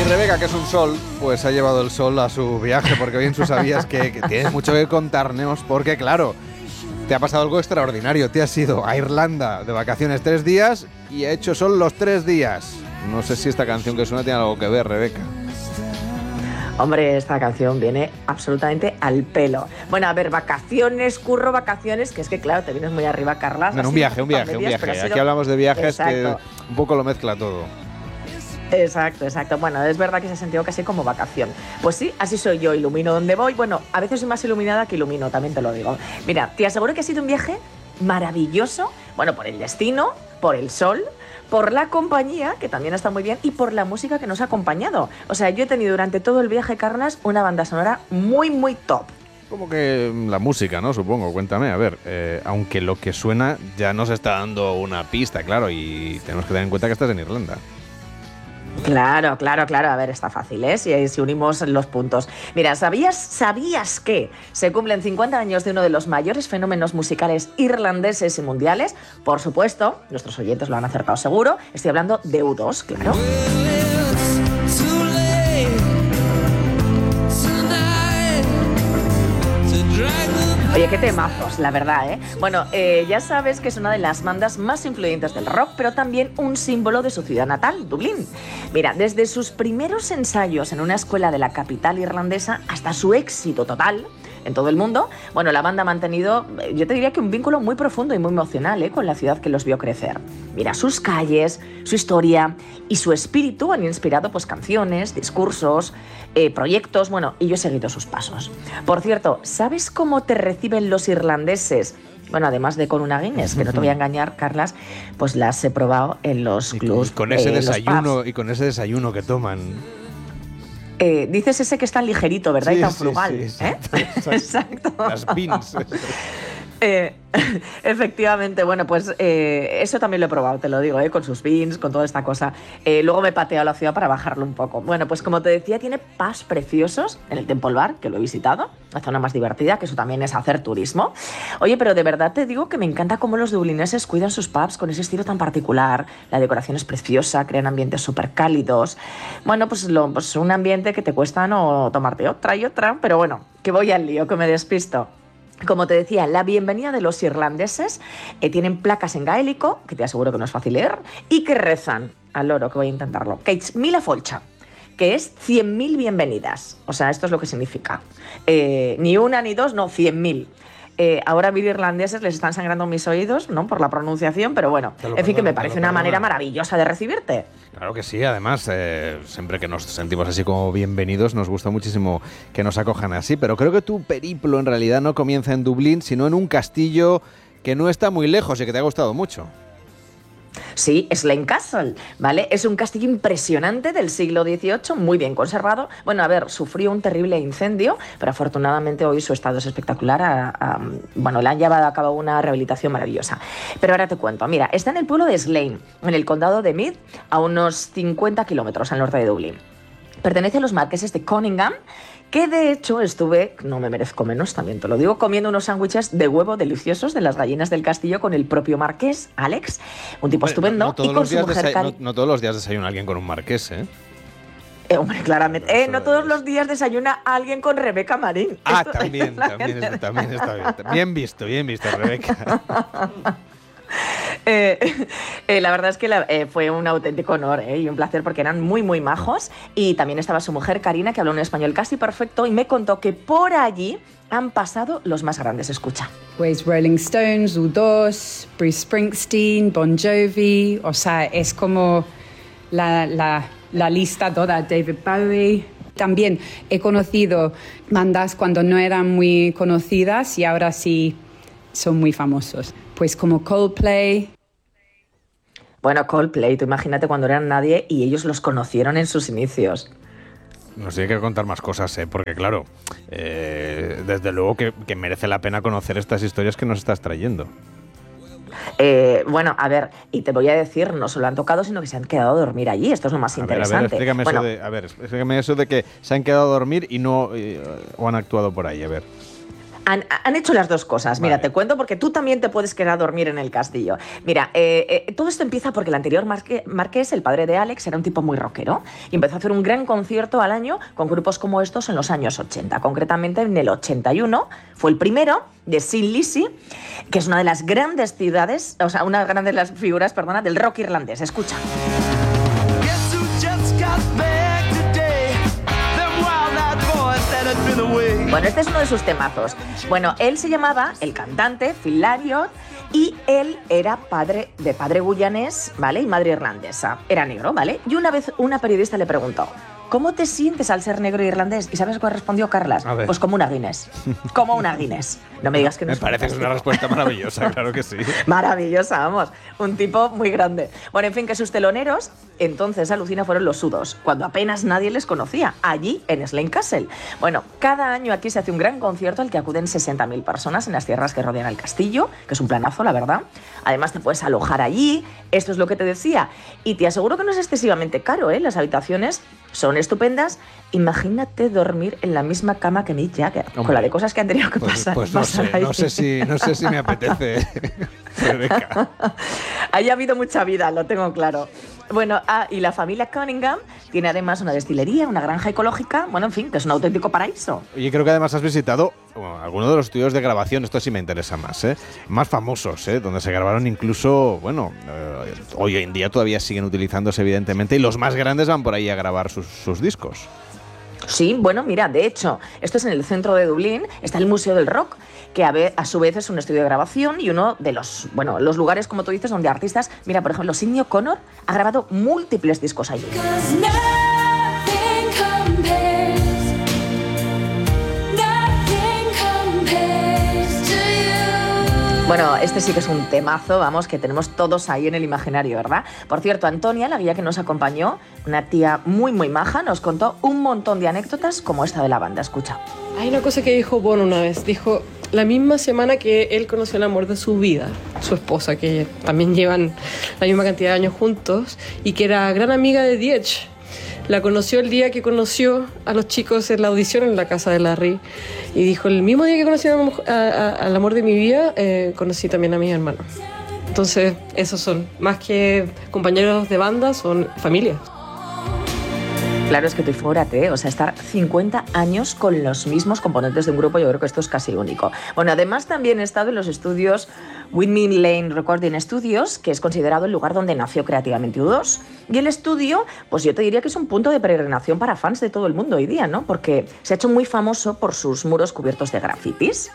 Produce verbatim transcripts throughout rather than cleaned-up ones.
Rebeca, que es un sol, pues ha llevado el sol a su viaje, porque hoy en sus sabías que, que tienes mucho que contarnos, porque claro, te ha pasado algo extraordinario. Te has ido a Irlanda de vacaciones tres días y ha hecho sol los tres días. No sé si esta canción que suena tiene algo que ver, Rebeca. Hombre, esta canción viene absolutamente al pelo. Bueno, a ver, vacaciones, curro, vacaciones, que es que claro, te vienes muy arriba, Carlas. No, un viaje, un viaje, un viaje. Aquí sido... hablamos de viajes. Exacto. Que un poco lo mezcla todo. Exacto, exacto. Bueno, es verdad que se ha sentido casi como vacación. Pues sí, así soy yo, ilumino donde voy. Bueno, a veces soy más iluminada que ilumino, también te lo digo. Mira, te aseguro que ha sido un viaje maravilloso, bueno, por el destino, por el sol, por la compañía, que también está muy bien, y por la música que nos ha acompañado. O sea, yo he tenido durante todo el viaje, Carlas, una banda sonora muy, muy top. Como que la música, ¿no? Supongo, cuéntame. A ver, eh, aunque lo que suena ya nos está dando una pista, claro, y tenemos que tener en cuenta que estás en Irlanda. Claro, claro, claro. A ver, está fácil, ¿eh? Si, si unimos los puntos. Mira, ¿sabías, ¿sabías que se cumplen cincuenta años de uno de los mayores fenómenos musicales irlandeses y mundiales? Por supuesto, nuestros oyentes lo han acertado seguro. Estoy hablando de U dos, claro. Oye, qué temazos, la verdad, ¿eh? Bueno, eh, ya sabes que es una de las bandas más influyentes del rock, pero también un símbolo de su ciudad natal, Dublín. Mira, desde sus primeros ensayos en una escuela de la capital irlandesa hasta su éxito total en todo el mundo, bueno, la banda ha mantenido, yo te diría que un vínculo muy profundo y muy emocional, ¿eh?, con la ciudad que los vio crecer. Mira, sus calles, su historia y su espíritu han inspirado pues canciones, discursos, eh, proyectos, bueno, y yo he seguido sus pasos. Por cierto, ¿sabes cómo te reciben los irlandeses? Bueno, además de con una Guinness, que no te voy a engañar, Carlas, pues las he probado en los clubs. Y con ese eh, desayuno, y con ese desayuno que toman. Eh, dices ese que es tan ligerito, ¿verdad? Sí, y tan sí, frugal. Sí, exacto, ¿eh? exacto. Las beans. Eh, efectivamente, bueno, pues eh, eso también lo he probado, te lo digo, eh, con sus beans, con toda esta cosa. Eh, luego me he pateado la ciudad para bajarlo un poco. Bueno, pues como te decía, tiene pubs preciosos en el Temple Bar, que lo he visitado, la zona más divertida, que eso también es hacer turismo. Oye, pero de verdad te digo que me encanta cómo los dublineses cuidan sus pubs con ese estilo tan particular. La decoración es preciosa, crean ambientes súper cálidos. Bueno, pues, lo, pues un ambiente que te cuesta no tomarte otra y otra, pero bueno, que voy al lío, que me despisto. Como te decía, la bienvenida de los irlandeses eh, tienen placas en gaélico, que te aseguro que no es fácil leer, y que rezan al loro, que voy a intentarlo, que es mila folcha, que es cien mil bienvenidas. O sea, esto es lo que significa. Eh, ni una ni dos, no, cien mil. Eh, ahora mil irlandeses les están sangrando mis oídos, ¿no?, por la pronunciación, pero bueno, en fin, que me parece una manera maravillosa de recibirte. Claro que sí, además, eh, siempre que nos sentimos así como bienvenidos, nos gusta muchísimo que nos acojan así, pero creo que tu periplo en realidad no comienza en Dublín, sino en un castillo que no está muy lejos y que te ha gustado mucho. Sí, Slane Castle, ¿vale? Es un castillo impresionante del siglo dieciocho, muy bien conservado. Bueno, a ver, sufrió un terrible incendio, pero afortunadamente hoy su estado es espectacular. A, a, bueno, le han llevado a cabo una rehabilitación maravillosa. Pero ahora te cuento. Mira, está en el pueblo de Slane, en el condado de Meath, a unos cincuenta kilómetros al norte de Dublín. Pertenece a los marqueses de Conyngham, que de hecho estuve, no me merezco menos, también te lo digo, comiendo unos sándwiches de huevo deliciosos de las gallinas del castillo con el propio marqués, Alex, un tipo hombre, estupendo, no, no y con su mujer Cari... no, no todos los días desayuna alguien con un marqués, ¿eh? Eh, hombre, claramente. Eh, no todos los días desayuna alguien con Rebeca Marín. Ah, Esto, también, también, es, también está bien. Bien visto, bien visto, Rebeca. Eh, eh, la verdad es que la, eh, fue un auténtico honor eh, y un placer porque eran muy, muy majos. Y también estaba su mujer, Karina, que habló un español casi perfecto y me contó que por allí han pasado los más grandes. Escucha. Pues Rolling Stones, U dos, Bruce Springsteen, Bon Jovi, o sea, es como la, la, la lista toda, David Bowie. También he conocido bandas cuando no eran muy conocidas y ahora sí son muy famosos. Pues como Coldplay. Bueno, Coldplay, tú imagínate cuando eran nadie y ellos los conocieron en sus inicios. Nos tiene que contar más cosas, ¿eh? Porque claro, eh, desde luego que, que merece la pena conocer estas historias que nos estás trayendo. Eh, bueno, a ver, y te voy a decir, no solo han tocado, sino que se han quedado a dormir allí. Esto es lo más a interesante. Ver, a ver, explícame, bueno, eso de, a ver, explícame eso de que se han quedado a dormir y no eh, o han actuado por ahí, a ver. Han, han hecho las dos cosas. Mira, Vale. te cuento porque tú también te puedes quedar a dormir en el castillo. Mira, eh, eh, todo esto empieza porque el anterior marque- marqués, el padre de Alex, era un tipo muy rockero y empezó a hacer un gran concierto al año con grupos como estos en los años ochenta. Concretamente en el ochenta y uno fue el primero de Sin Lizzy, que es una de las grandes ciudades, o sea, una de las grandes figuras, perdona, del rock irlandés. Escucha. Guess who just got back today? Them wild-eyed boys that had been away. Bueno, este es uno de sus temazos. Bueno, él se llamaba, el cantante, Phil Lariot, y él era padre de padre guyanés, ¿vale? Y madre irlandesa. Era negro, ¿vale? Y una vez una periodista le preguntó, ¿cómo te sientes al ser negro irlandés? ¿Y sabes qué respondió Carlas? A ver. Pues como una Guinness. Como una Guinness. No me digas que no Me es parece que es una fantástico. respuesta maravillosa, claro que sí. Maravillosa, vamos. Un tipo muy grande. Bueno, en fin, que sus teloneros, entonces, alucina, fueron los Sudos, cuando apenas nadie les conocía, allí en Slane Castle. Bueno, cada año aquí se hace un gran concierto al que acuden sesenta mil personas en las tierras que rodean el castillo, que es un planazo, la verdad. Además, te puedes alojar allí, esto es lo que te decía. Y te aseguro que no es excesivamente caro, ¿eh? Las habitaciones son estupendas. Imagínate dormir en la misma cama que Mick Jagger, Hombre, con la de cosas que han tenido que Pues, pasar. pues no pasar sé, ahí. no sé si, no sé si me apetece, Rebeca. Ahí ha habido mucha vida, lo tengo claro. Bueno, ah, y la familia Cunningham tiene además una destilería, una granja ecológica, bueno, en fin, que es un auténtico paraíso. Oye, creo que además has visitado bueno, algunos de los estudios de grabación, esto sí me interesa más, ¿eh? Más famosos, ¿eh? Donde se grabaron incluso, bueno, eh, hoy en día todavía siguen utilizándose evidentemente y los más grandes van por ahí a grabar sus, sus discos. Sí, bueno, mira, de hecho, esto es en el centro de Dublín, está el Museo del Rock, que a, ve, a su vez es un estudio de grabación y uno de los, bueno, los lugares, como tú dices, donde artistas, mira, por ejemplo, Sidney O'Connor ha grabado múltiples discos allí. Bueno, este sí que es un temazo, vamos, que tenemos todos ahí en el imaginario, ¿verdad? Por cierto, Antonia, la guía que nos acompañó, una tía muy, muy maja, nos contó un montón de anécdotas como esta de la banda. Escucha. Hay una cosa que dijo Bono una vez. Dijo, la misma semana que él conoció el amor de su vida, su esposa, que también llevan la misma cantidad de años juntos, y que era gran amiga de The Edge. La conoció el día que conoció a los chicos en la audición en la casa de Larry. Y dijo, el mismo día que conocí al a, a, amor de mi vida, eh, conocí también a mis hermanos. Entonces, esos son, más que compañeros de banda, son familia. Claro, es que tú figúrate, ¿eh? O sea, estar cincuenta años con los mismos componentes de un grupo, yo creo que esto es casi único. Bueno, además también he estado en los estudios Windmill Lane Recording Studios, que es considerado el lugar donde nació creativamente U dos. Y el estudio, pues yo te diría que es un punto de peregrinación para fans de todo el mundo hoy día, ¿no? Porque se ha hecho muy famoso por sus muros cubiertos de grafitis.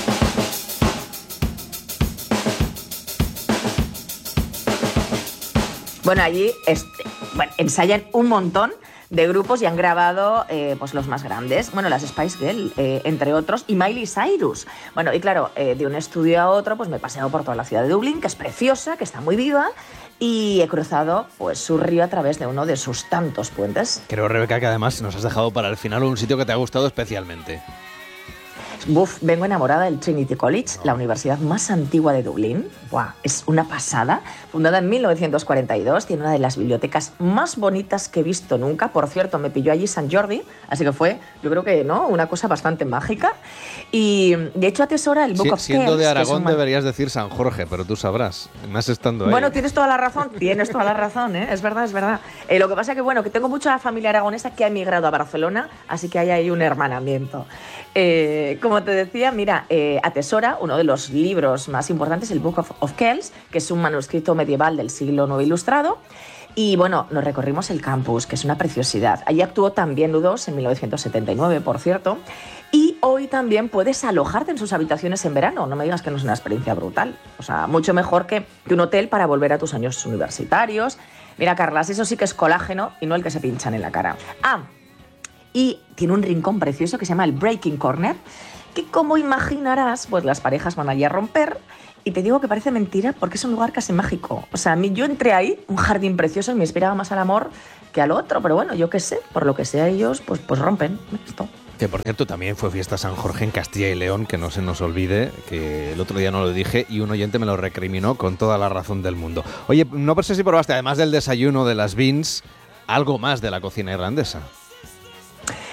Bueno, allí es, bueno, ensayan un montón de grupos y han grabado eh, pues los más grandes, bueno, las Spice Girls, eh, entre otros, y Miley Cyrus. Bueno, y claro, eh, de un estudio a otro, pues me he paseado por toda la ciudad de Dublín, que es preciosa, que está muy viva, y he cruzado pues su río a través de uno de sus tantos puentes. Creo, Rebeca, que además nos has dejado para el final un sitio que te ha gustado especialmente. Uf, vengo enamorada del Trinity College, la universidad más antigua de Dublín. Buah, es una pasada. Fundada en mil novecientos cuarenta y dos, tiene una de las bibliotecas más bonitas que he visto nunca. Por cierto, me pilló allí San Jordi, así que fue, yo creo que, ¿no?, una cosa bastante mágica. Y de hecho atesora el Book Sí, of siendo Kells, de que es Aragón un man- deberías decir San Jorge, pero tú sabrás, más estando ahí. Bueno, tienes toda la razón, tienes toda la razón, ¿eh? Es verdad, es verdad. Eh, lo que pasa que, bueno, que tengo mucha familia aragonesa que ha emigrado a Barcelona, así que hay ahí un hermanamiento. Eh, como te decía, mira, eh, atesora uno de los libros más importantes, el Book of, of Kells, que es un manuscrito medieval del siglo nueve ilustrado. Y bueno, nos recorrimos el campus, que es una preciosidad. Allí actuó también U dos en mil novecientos setenta y nueve, por cierto. Y hoy también puedes alojarte en sus habitaciones en verano. No me digas que no es una experiencia brutal. O sea, mucho mejor que, que un hotel para volver a tus años universitarios. Mira, Carlas, eso sí que es colágeno y no el que se pinchan en la cara. Ah, y tiene un rincón precioso que se llama el Breaking Corner, que como imaginarás, pues las parejas van allí a romper. Y te digo que parece mentira porque es un lugar casi mágico. O sea, a mí yo entré ahí, un jardín precioso, y me inspiraba más al amor que al otro. Pero bueno, yo qué sé, por lo que sea ellos, pues, pues rompen. Esto. Que por cierto también fue fiesta San Jorge en Castilla y León, que no se nos olvide, que el otro día no lo dije y un oyente me lo recriminó con toda la razón del mundo. Oye, no sé si probaste, además del desayuno de las beans, algo más de la cocina irlandesa.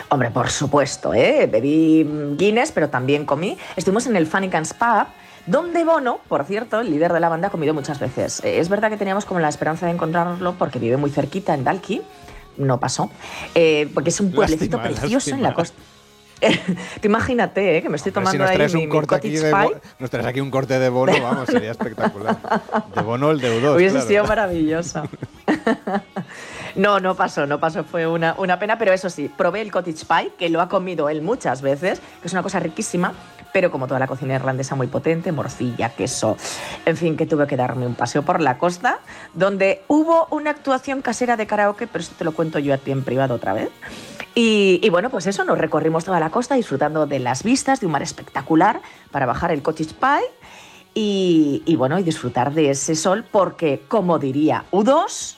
Hombre, por supuesto, ¿eh? Bebí Guinness, pero también comí. Estuvimos en el Funny Cans Pub, donde Bono, por cierto, el líder de la banda, ha comido muchas veces. Eh, es verdad que teníamos como la esperanza de encontrarlo porque vive muy cerquita en Dalkey. No pasó. Eh, porque es un pueblecito lástima, precioso lástima. en la costa. Tú imagínate, ¿eh? Que me estoy tomando si nos traes ahí un mi, corte mi aquí de Bo- Nos traes aquí un corte de Bono, vamos, sería espectacular. De Bono el de U dos, Hubiese claro. sido maravilloso. No, no pasó, no pasó, fue una, una pena, pero eso sí, probé el cottage pie, que lo ha comido él muchas veces, que es una cosa riquísima, pero como toda la cocina irlandesa muy potente, morcilla, queso, en fin, que tuve que darme un paseo por la costa, donde hubo una actuación casera de karaoke, pero esto te lo cuento yo a ti en privado otra vez. Y, y bueno, pues eso, nos recorrimos toda la costa disfrutando de las vistas, de un mar espectacular, para bajar el cottage pie y, y bueno, y disfrutar de ese sol, porque, como diría U dos...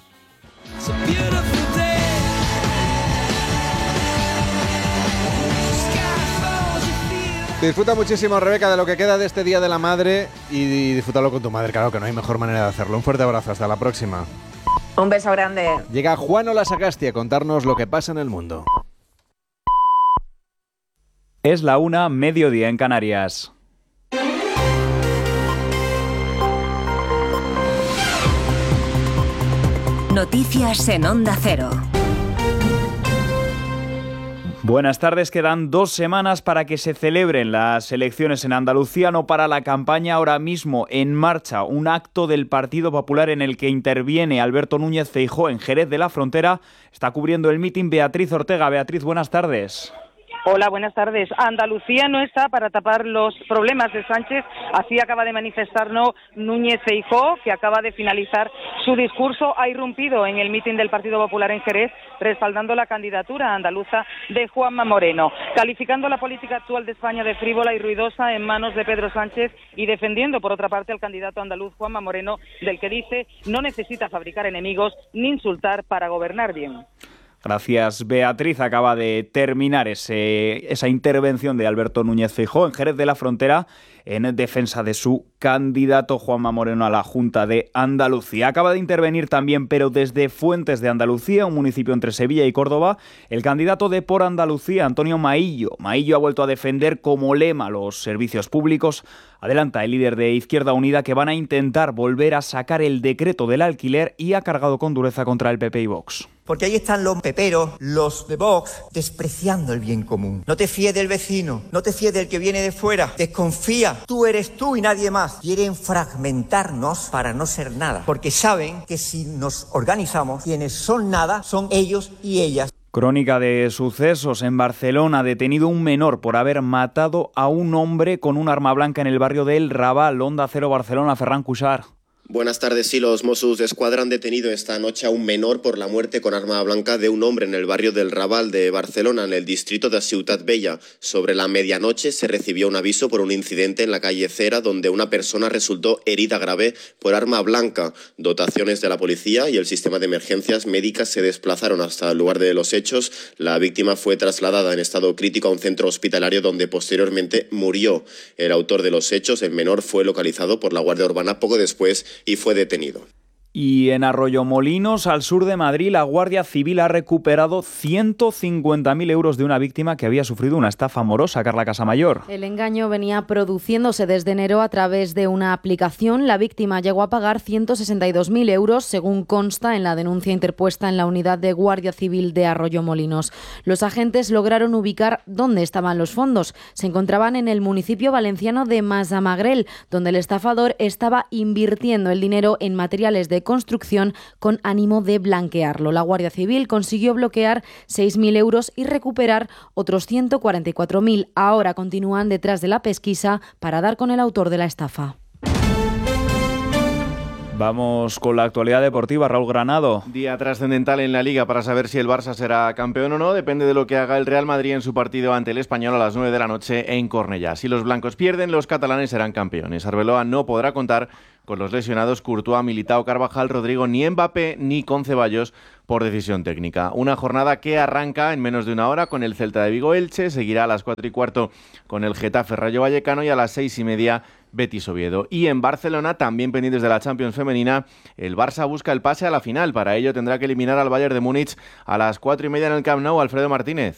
Disfruta muchísimo, Rebeca, de lo que queda de este Día de la Madre y disfrútalo con tu madre, claro que no hay mejor manera de hacerlo. Un fuerte abrazo, hasta la próxima. Un beso grande. Llega Juan Olasagasti a contarnos lo que pasa en el mundo. Es la una, mediodía en Canarias. Noticias en Onda Cero. Buenas tardes, quedan dos semanas para que se celebren las elecciones en Andalucía. No para la campaña, ahora mismo en marcha un acto del Partido Popular en el que interviene Alberto Núñez Feijóo en Jerez de la Frontera. Está cubriendo el mitin Beatriz Ortega. Beatriz, buenas tardes. Hola, buenas tardes. Andalucía no está para tapar los problemas de Sánchez, así acaba de manifestarnos Núñez Feijóo, que acaba de finalizar su discurso. Ha irrumpido en el mitin del Partido Popular en Jerez, respaldando la candidatura andaluza de Juanma Moreno, calificando la política actual de España de frívola y ruidosa en manos de Pedro Sánchez y defendiendo, por otra parte, al candidato andaluz Juanma Moreno, del que dice no necesita fabricar enemigos ni insultar para gobernar bien. Gracias, Beatriz. Acaba de terminar ese, esa intervención de Alberto Núñez Feijóo en Jerez de la Frontera en defensa de su candidato Juanma Moreno a la Junta de Andalucía. Acaba de intervenir también, pero desde Fuentes de Andalucía, un municipio entre Sevilla y Córdoba, el candidato de Por Andalucía, Antonio Maillo. Maillo ha vuelto a defender como lema los servicios públicos. Adelanta el líder de Izquierda Unida que van a intentar volver a sacar el decreto del alquiler y ha cargado con dureza contra el P P y Vox. Porque ahí están los peperos, los de Vox, despreciando el bien común. No te fíes del vecino, no te fíes del que viene de fuera, desconfía. Tú eres tú y nadie más. Quieren fragmentarnos para no ser nada, porque saben que si nos organizamos, quienes son nada son ellos y ellas. Crónica de sucesos. En Barcelona, detenido un menor por haber matado a un hombre con un arma blanca en el barrio del Raval. Onda Cero Barcelona, Ferran Cuixart. Buenas tardes. Sí, los Mossos d'Esquadra han detenido esta noche a un menor por la muerte con arma blanca de un hombre en el barrio del Raval de Barcelona, en el distrito de Ciutat Vella. Sobre la medianoche se recibió un aviso por un incidente en la calle Cera, donde una persona resultó herida grave por arma blanca. Dotaciones de la policía y el sistema de emergencias médicas se desplazaron hasta el lugar de los hechos. La víctima fue trasladada en estado crítico a un centro hospitalario donde posteriormente murió. El autor de los hechos, el menor, fue localizado por la Guardia Urbana poco después y fue detenido. Y en Arroyomolinos, al sur de Madrid, la Guardia Civil ha recuperado ciento cincuenta mil euros de una víctima que había sufrido una estafa amorosa, Carla Casamayor. El engaño venía produciéndose desde enero a través de una aplicación. La víctima llegó a pagar ciento sesenta y dos mil euros, según consta en la denuncia interpuesta en la unidad de Guardia Civil de Arroyomolinos. Los agentes lograron ubicar dónde estaban los fondos. Se encontraban en el municipio valenciano de Massamagrell, donde el estafador estaba invirtiendo el dinero en materiales de construcción con ánimo de blanquearlo. La Guardia Civil consiguió bloquear seis mil euros y recuperar otros ciento cuarenta y cuatro mil. Ahora continúan detrás de la pesquisa para dar con el autor de la estafa. Vamos con la actualidad deportiva. Raúl Granado. Día trascendental en la Liga para saber si el Barça será campeón o no. Depende de lo que haga el Real Madrid en su partido ante el Español a las nueve de la noche en Cornellá. Si los blancos pierden, los catalanes serán campeones. Arbeloa no podrá contar con los lesionados Courtois, Militao, Carvajal, Rodrigo, ni Mbappé ni con Ceballos por decisión técnica. Una jornada que arranca en menos de una hora con el Celta de Vigo Elche, seguirá a las cuatro y cuarto con el Getafe Rayo Vallecano y a las seis y media Betis Oviedo. Y en Barcelona, también pendientes de la Champions femenina, el Barça busca el pase a la final. Para ello tendrá que eliminar al Bayern de Múnich a las cuatro y media en el Camp Nou. Alfredo Martínez.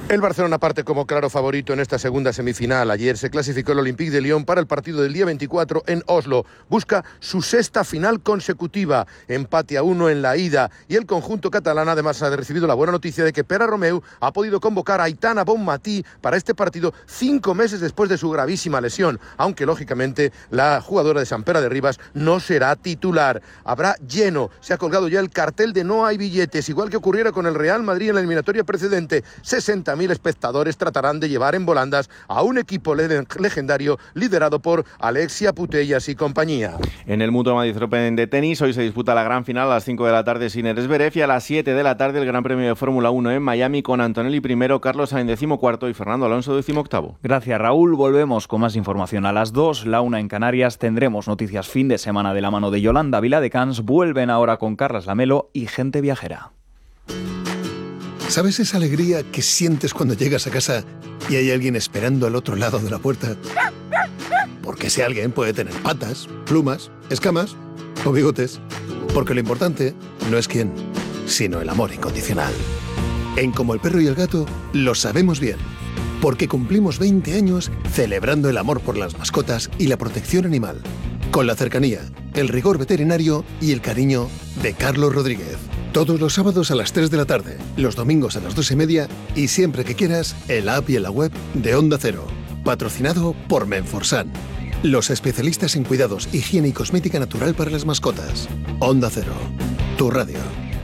El Barcelona parte como claro favorito en esta segunda semifinal. Ayer se clasificó el Olympique de Lyon para el partido del día veinticuatro en Oslo. Busca su sexta final consecutiva, empate a uno en la ida. Y el conjunto catalán además ha recibido la buena noticia de que Pere Romeu ha podido convocar a Aitana Bonmatí para este partido cinco meses después de su gravísima lesión. Aunque lógicamente la jugadora de Sant Pere de Ribas no será titular. Habrá lleno. Se ha colgado ya el cartel de no hay billetes, igual que ocurriera con el Real Madrid en la eliminatoria precedente. sesenta mil espectadores tratarán de llevar en volandas a un equipo le- legendario liderado por Alexia Putellas y compañía. En el Mutua Madrid Open de tenis, hoy se disputa la gran final a las cinco de la tarde Sinner Zverev y a las siete de la tarde el Gran Premio de Fórmula uno en Miami con Antonelli primero, Carlos Sainz decimocuarto y Fernando Alonso decimoctavo. Gracias, Raúl. Volvemos con más información a las dos, la una en Canarias. Tendremos noticias fin de semana de la mano de Yolanda Viladecans. Vuelven ahora con Carlas Lamelo y Gente Viajera. ¿Sabes esa alegría que sientes cuando llegas a casa y hay alguien esperando al otro lado de la puerta? Porque ese alguien puede tener patas, plumas, escamas o bigotes. Porque lo importante no es quién, sino el amor incondicional. En Como el Perro y el Gato lo sabemos bien. Porque cumplimos veinte años celebrando el amor por las mascotas y la protección animal. Con la cercanía, el rigor veterinario y el cariño de Carlos Rodríguez. Todos los sábados a las tres de la tarde, los domingos a las dos y media y siempre que quieras, en la app y en la web de Onda Cero. Patrocinado por Menforsan. Los especialistas en cuidados, higiene y cosmética natural para las mascotas. Onda Cero. Tu radio.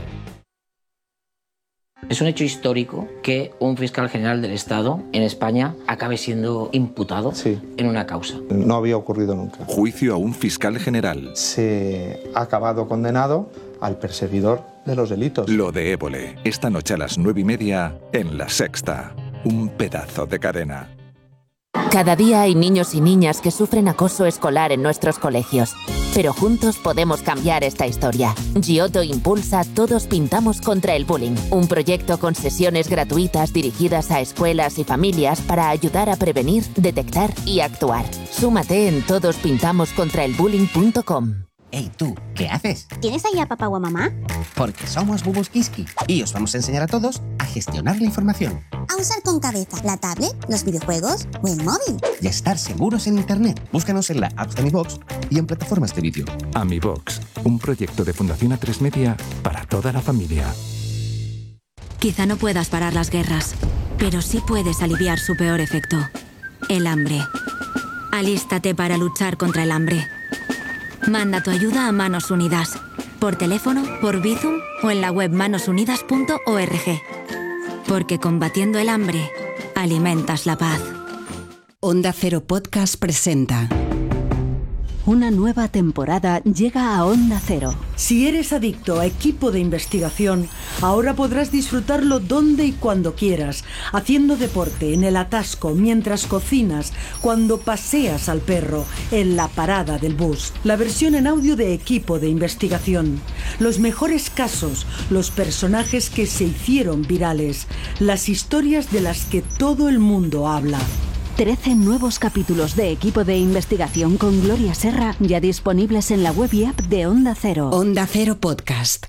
Es un hecho histórico que un fiscal general del Estado en España acabe siendo imputado sí. en una causa. No había ocurrido nunca. Juicio a un fiscal general. Se ha acabado condenado al perseguidor de los delitos. Lo de Évole, esta noche a las nueve y media en La Sexta. Un pedazo de cadena. Cada día hay niños y niñas que sufren acoso escolar en nuestros colegios. Pero juntos podemos cambiar esta historia. Giotto impulsa Todos Pintamos contra el Bullying, un proyecto con sesiones gratuitas dirigidas a escuelas y familias para ayudar a prevenir, detectar y actuar. Súmate en todos pintamos contra el bullying punto com. Hey, tú, ¿qué haces? ¿Tienes ahí a papá o a mamá? Porque somos Bubus Kiski y os vamos a enseñar a todos a gestionar la información. A usar con cabeza la tablet, los videojuegos o el móvil. Y a estar seguros en Internet. Búscanos en la app de AmiBox y en plataformas de vídeo. AmiBox, un proyecto de Fundación A tres Media para toda la familia. Quizá no puedas parar las guerras, pero sí puedes aliviar su peor efecto, el hambre. Alístate para luchar contra el hambre. Manda tu ayuda a Manos Unidas, por teléfono, por Bizum o en la web manos unidas punto org. Porque combatiendo el hambre, alimentas la paz. Onda Cero Podcast presenta. Una nueva temporada llega a Onda Cero. Si eres adicto a equipo de investigación, ahora podrás disfrutarlo donde y cuando quieras, haciendo deporte, en el atasco, mientras cocinas, cuando paseas al perro, en la parada del bus. La versión en audio de equipo de investigación. Los mejores casos, los personajes que se hicieron virales, las historias de las que todo el mundo habla. trece nuevos capítulos de equipo de investigación con Gloria Serra ya disponibles en la web y app de Onda Cero. Onda Cero Podcast.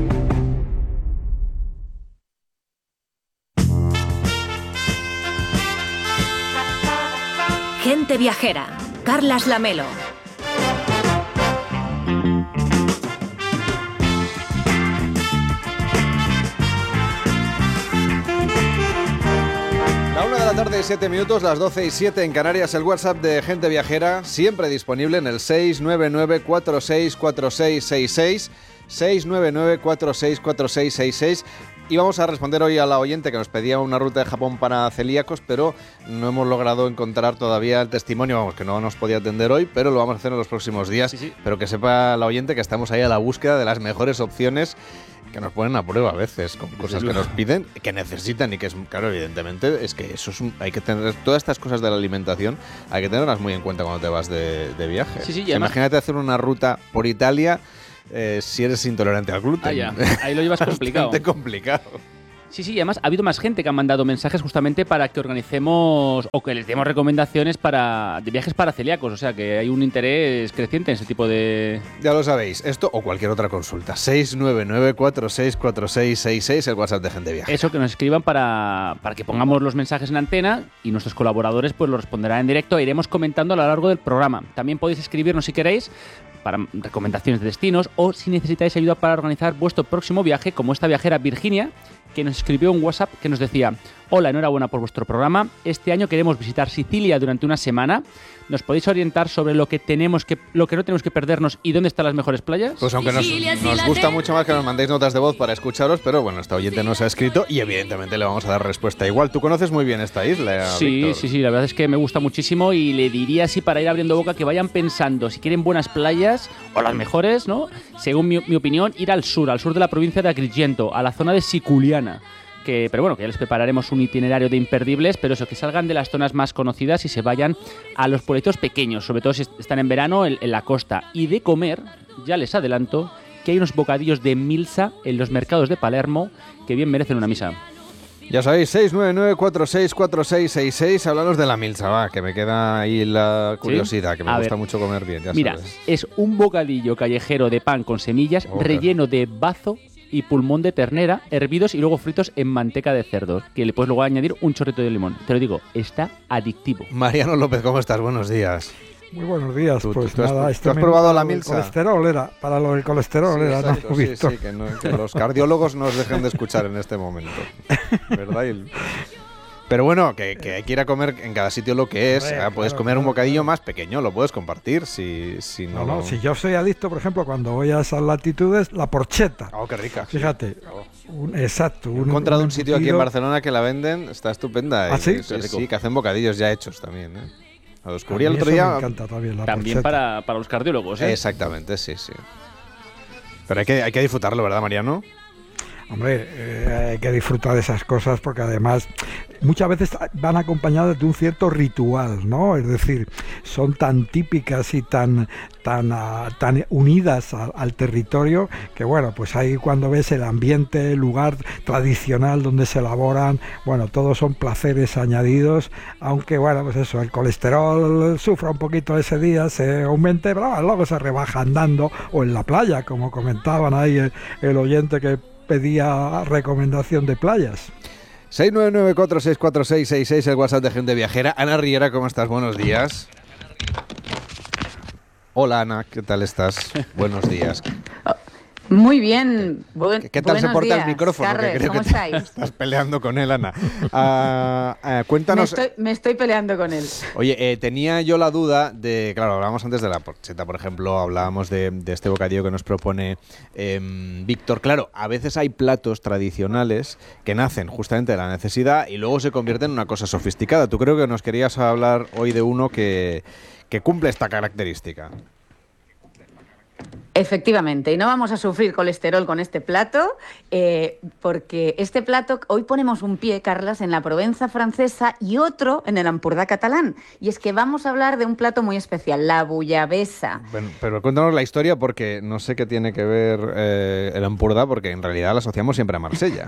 Gente Viajera. Carlas Lamelo. Tarde y siete minutos, las doce y siete en Canarias. El WhatsApp de Gente Viajera, siempre disponible en el seis nueve nueve cuatro seis cuatro seis seis seis, seis nueve nueve cuatro seis cuatro seis seis seis. Y vamos a responder hoy a la oyente que nos pedía una ruta de Japón para celíacos, pero no hemos logrado encontrar todavía el testimonio, vamos, que no nos podía atender hoy, pero lo vamos a hacer en los próximos días. Sí, sí. Pero que sepa la oyente que estamos ahí a la búsqueda de las mejores opciones que nos ponen a prueba a veces, con cosas que nos piden, que necesitan y que es, claro, evidentemente, es que eso es un, hay que tener, todas estas cosas de la alimentación hay que tenerlas muy en cuenta cuando te vas de, de viaje. Sí, sí, y además, imagínate hacer una ruta por Italia eh, si eres intolerante al gluten. Ah, ya. Ahí lo llevas complicado. Bastante complicado. Sí, sí, y además ha habido más gente que ha mandado mensajes justamente para que organicemos o que les demos recomendaciones para de viajes para celíacos, o sea que hay un interés creciente en ese tipo de... Ya lo sabéis, esto o cualquier otra consulta, seis nueve nueve cuatro seis cuatro seis seis seis, el WhatsApp de Gente Viaje. Eso, que nos escriban para, para que pongamos los mensajes en antena y nuestros colaboradores pues lo responderán en directo e iremos comentando a lo largo del programa. También podéis escribirnos si queréis para recomendaciones de destinos o si necesitáis ayuda para organizar vuestro próximo viaje, como esta viajera Virginia, que nos escribió un WhatsApp que nos decía: hola, enhorabuena por vuestro programa, este año queremos visitar Sicilia durante una semana, ¿nos podéis orientar sobre lo que tenemos que lo que no tenemos que perdernos y dónde están las mejores playas? Pues aunque nos, nos gusta mucho más que nos mandéis notas de voz para escucharos, pero bueno, esta oyente nos ha escrito y evidentemente le vamos a dar respuesta igual. ¿Tú conoces muy bien esta isla, Sí, Víctor? sí, sí, la verdad es que me gusta muchísimo y le diría así para ir abriendo boca que vayan pensando si quieren buenas playas o las mejores, ¿no? Según mi, mi opinión, ir al sur, al sur de la provincia de Agrigento, a la zona de Siculiana. Que, pero bueno, que ya les prepararemos un itinerario de imperdibles, pero eso, que salgan de las zonas más conocidas y se vayan a los pueblitos pequeños, sobre todo si están en verano en, en la costa. Y de comer, ya les adelanto que hay unos bocadillos de milsa en los mercados de Palermo que bien merecen una misa. Ya sabéis, seis nueve nueve cuatro seis cuatro seis seis seis, háblanos de la milsa, va, que me queda ahí la curiosidad, ¿sí? Que me a gusta ver, mucho comer bien, ya mira, sabes. Es un bocadillo callejero de pan con semillas, Oh, relleno de bazo y pulmón de ternera, hervidos y luego fritos en manteca de cerdo, que le puedes luego añadir un chorrito de limón. Te lo digo, está adictivo. Mariano López, ¿cómo estás? Buenos días. Muy buenos días. ¿Tú, pues tú has, nada, ¿tú este has probado la el milsa? Colesterol era, para lo del colesterol Sí, era, exacto, ¿no, sí, Víctor? sí, que, no, que los cardiólogos nos dejen de escuchar en este momento, ¿verdad? Y, pero bueno, que, que hay que ir a comer en cada sitio lo que es. Hombre, ¿eh? Puedes claro, comer un claro, bocadillo claro. más pequeño, lo puedes compartir si, si no... No, no, si yo soy adicto, por ejemplo, cuando voy a esas latitudes, la porcheta. Oh, qué rica. Fíjate, un, exacto. He encontrado un, un sitio aquí en embutido. Barcelona que la venden, está estupenda. ¿Ah, y- sí? Sí, Qué rico. sí, que hacen bocadillos ya hechos también. ¿eh? Lo descubrí A el mí otro eso día. me encanta también, la También porcheta. para, para los cardiólogos, ¿eh? Exactamente, sí, sí. Pero hay que, hay que disfrutarlo, ¿verdad, Mariano? Hombre, eh, hay que disfrutar de esas cosas porque además muchas veces van acompañadas de un cierto ritual, ¿no? Es decir, son tan típicas y tan tan ah, tan unidas a- al territorio que bueno, pues ahí cuando ves el ambiente, el lugar tradicional donde se elaboran, bueno, todos son placeres añadidos, aunque bueno, pues eso, el colesterol sufra un poquito ese día, se aumente, pero bueno, luego se rebaja andando o en la playa, como comentaban ahí el, el oyente que pedía recomendación de playas. seis nueve nueve cuatro seis cuatro seis seis seis, el WhatsApp de Gente Viajera. Ana Riera, ¿cómo estás? Buenos días. Hola, Ana, ¿qué tal estás? Buenos días. Muy bien. Buen, ¿Qué tal se buenos porta días, el micrófono? Que Carles, creo ¿cómo que te estáis? estás peleando con él, Ana. Ah, ah, Me cuéntanos... estoy, me estoy peleando con él. Oye, eh, tenía yo la duda de, claro, hablábamos antes de la porcheta, por ejemplo, hablábamos de, de este bocadillo que nos propone eh, Víctor. Claro, a veces hay platos tradicionales que nacen justamente de la necesidad y luego se convierten en una cosa sofisticada. Tú creo que nos querías hablar hoy de uno que, que cumple esta característica. Efectivamente, y no vamos a sufrir colesterol con este plato, eh, porque este plato, hoy ponemos un pie, Carlas, en la Provenza francesa y otro en el Ampurdá catalán. Y es que vamos a hablar de un plato muy especial, la bullabesa. Bueno, pero cuéntanos la historia porque no sé qué tiene que ver eh, el Ampurdá, porque en realidad la asociamos siempre a Marsella.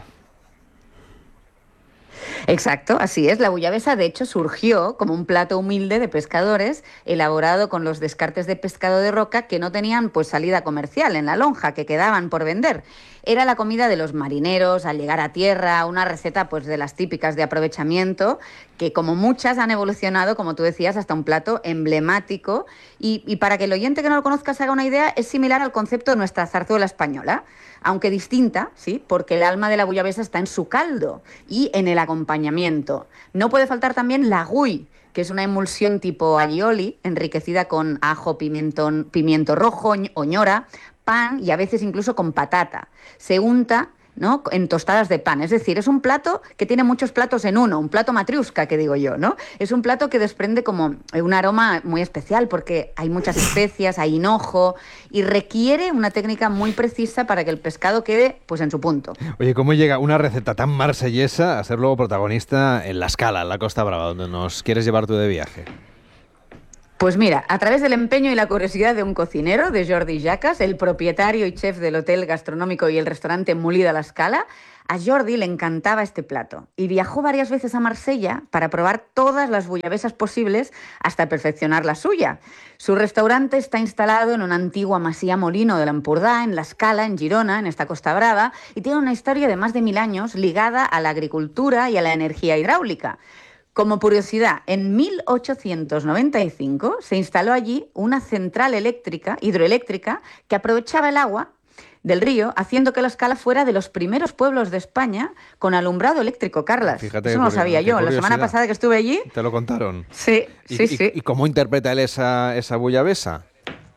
Exacto, así es. La bullabesa, de hecho, surgió como un plato humilde de pescadores, elaborado con los descartes de pescado de roca que no tenían pues salida comercial en la lonja, que quedaban por vender. Era la comida de los marineros al llegar a tierra, una receta pues de las típicas de aprovechamiento, que como muchas han evolucionado, como tú decías, hasta un plato emblemático. Y, y para que el oyente que no lo conozca se haga una idea, es similar al concepto de nuestra zarzuela española, aunque distinta, sí, porque el alma de la bullabesa está en su caldo y en el acompañamiento. No puede faltar también la gui, que es una emulsión tipo alioli, enriquecida con ajo, pimentón, pimiento rojo, oñora, pan y a veces incluso con patata. Se unta, ¿no?, en tostadas de pan. Es decir, es un plato que tiene muchos platos en uno, un plato matriusca, que digo yo, ¿no? Es un plato que desprende como un aroma muy especial porque hay muchas especias, hay hinojo y requiere una técnica muy precisa para que el pescado quede pues en su punto. Oye, ¿cómo llega una receta tan marsellesa a ser luego protagonista en La Scala, en la Costa Brava, donde nos quieres llevar tú de viaje? Pues mira, a través del empeño y la curiosidad de un cocinero, de Jordi Jacas, el propietario y chef del hotel gastronómico y el restaurante Molí de la Scala, A Jordi le encantaba este plato y viajó varias veces a Marsella para probar todas las bullabesas posibles hasta perfeccionar la suya. Su restaurante está instalado en una antigua masía molino de l'Empordà, en La Scala, en Girona, en esta Costa Brava, y tiene una historia de más de mil años ligada a la agricultura y a la energía hidráulica. Como curiosidad, en mil ochocientos noventa y cinco se instaló allí una central eléctrica, hidroeléctrica, que aprovechaba el agua del río, haciendo que La Scala fuera de los primeros pueblos de España con alumbrado eléctrico, Carlas. Fíjate, eso no lo sabía yo. La semana pasada que estuve allí... ¿Te lo contaron? Sí, ¿Y, sí, y, sí. ¿Y cómo interpreta él esa, esa bullabesa?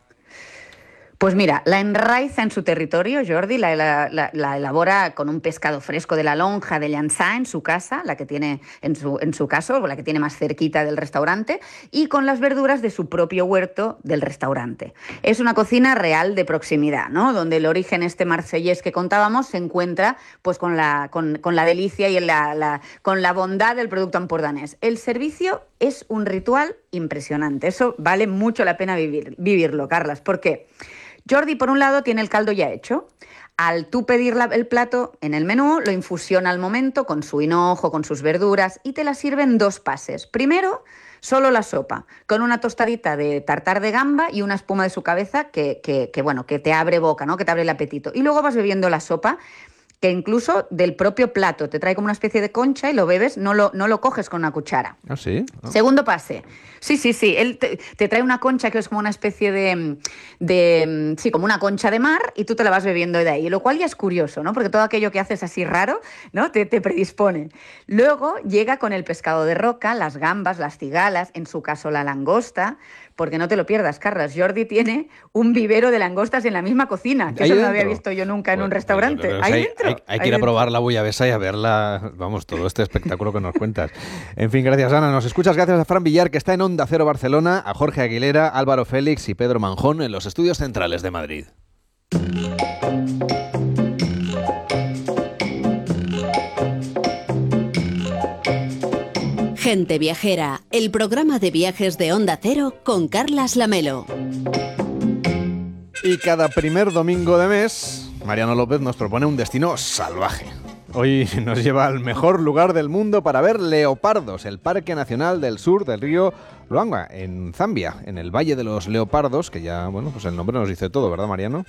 Pues mira, la enraiza en su territorio, Jordi, la, la, la, la elabora con un pescado fresco de la lonja de Llançà en su casa, la que tiene en su, en su caso, la que tiene más cerquita del restaurante, y con las verduras de su propio huerto del restaurante. Es una cocina real de proximidad, ¿no? Donde el origen este marsellés que contábamos se encuentra pues con la, con, con la delicia y la, la, con la bondad del producto empordanés. El servicio es un ritual impresionante, eso vale mucho la pena vivir, vivirlo, Carlas, ¿por qué? Jordi, por un lado, tiene el caldo ya hecho. Al tú pedir la, el plato en el menú, lo infusiona al momento con su hinojo, con sus verduras y te la sirve en dos pases. Primero, solo la sopa, con una tostadita de tartar de gamba y una espuma de su cabeza que, que, que, bueno, que te abre boca, ¿no? Que te abre el apetito. Y luego vas bebiendo la sopa, que incluso del propio plato te trae como una especie de concha y lo bebes, no lo, no lo coges con una cuchara. ¿Ah, sí? Oh. Segundo pase. Sí, sí, sí. Él te, te trae una concha que es como una especie de, de... Sí, como una concha de mar y tú te la vas bebiendo de ahí. Lo cual ya es curioso, ¿no? Porque todo aquello que haces así raro, ¿no? Te, te predispone. Luego llega con el pescado de roca, las gambas, las cigalas, en su caso la langosta, porque no te lo pierdas, Carlas. Jordi tiene un vivero de langostas en la misma cocina, que eso no lo había visto yo nunca en un restaurante. Pero, pero, ¿Ahí hay, dentro? hay, hay que Ahí ir a dentro. probar la bullabesa y a verla, vamos, todo este espectáculo que nos cuentas. En fin, gracias, Ana. Nos escuchas gracias a Fran Villar, que está en Onda Cero Barcelona, a Jorge Aguilera, Álvaro Félix y Pedro Manjón en los estudios centrales de Madrid. Gente Viajera, el programa de viajes de Onda Cero con Carlas Lamelo. Y cada primer domingo de mes, Mariano López nos propone un destino salvaje. Hoy nos lleva al mejor lugar del mundo para ver leopardos, el Parque Nacional del Sur del río Luangwa, en Zambia, en el Valle de los Leopardos, que ya, bueno, pues el nombre nos dice todo, ¿verdad, Mariano?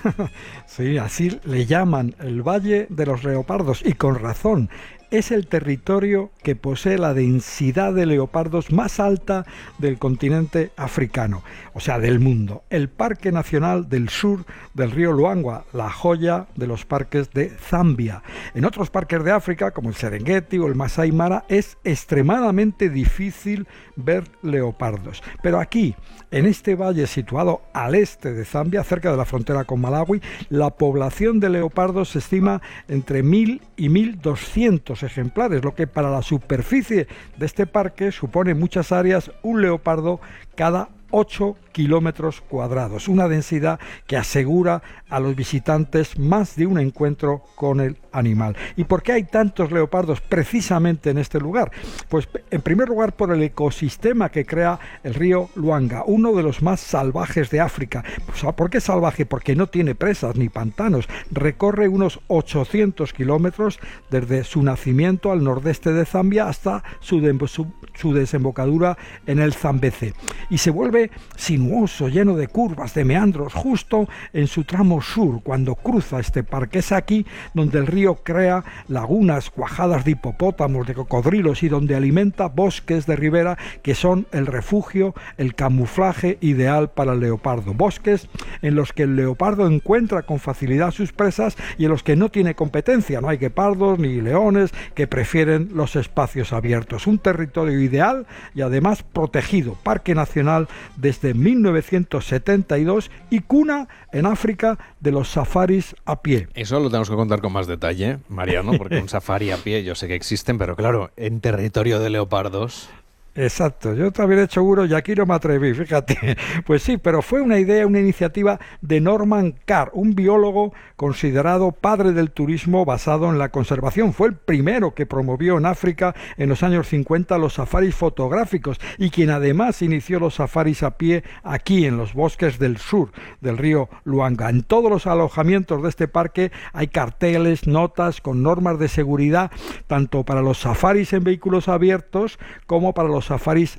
Sí, así le llaman, el Valle de los Leopardos, y con razón. Es el territorio que posee la densidad de leopardos más alta del continente africano, o sea, del mundo. El Parque Nacional del Sur del río Luangwa, la joya de los parques de Zambia. En otros parques de África, como el Serengeti o el Masai Mara, es extremadamente difícil ver leopardos. Pero aquí, en este valle situado al este de Zambia, cerca de la frontera con Malawi, la población de leopardos se estima entre mil y mil doscientos ejemplares, lo que para la superficie de este parque supone muchas áreas, un leopardo cada ocho kilómetros cuadrados, una densidad que asegura a los visitantes más de un encuentro con el animal. ¿Y por qué hay tantos leopardos precisamente en este lugar? Pues en primer lugar por el ecosistema que crea el río Luangwa, uno de los más salvajes de África. Pues, ¿por qué salvaje? Porque no tiene presas ni pantanos, recorre unos ochocientos kilómetros desde su nacimiento al nordeste de Zambia hasta su, de, su, su desembocadura en el Zambeze, y se vuelve sinuoso, lleno de curvas, de meandros, justo en su tramo sur, cuando cruza este parque. Es aquí donde el río crea lagunas cuajadas de hipopótamos, de cocodrilos, y donde alimenta bosques de ribera que son el refugio, el camuflaje ideal para el leopardo. Bosques en los que el leopardo encuentra con facilidad sus presas y en los que no tiene competencia. No hay guepardos ni leones que prefieren los espacios abiertos. Un territorio ideal y además protegido. Parque Nacional desde mil novecientos setenta y dos y cuna en África de los safaris a pie. Eso lo tenemos que contar con más detalle, Mariano, porque un safari a pie yo sé que existen, pero claro, en territorio de leopardos... Exacto, yo también he hecho seguro y aquí no me atreví, fíjate. Pues sí, pero fue una idea, una iniciativa de Norman Carr, un biólogo considerado padre del turismo basado en la conservación. Fue el primero que promovió en África en los años cincuenta los safaris fotográficos y quien además inició los safaris a pie aquí en los bosques del sur del río Luanga. En todos los alojamientos de este parque hay carteles, notas con normas de seguridad, tanto para los safaris en vehículos abiertos como para los safaris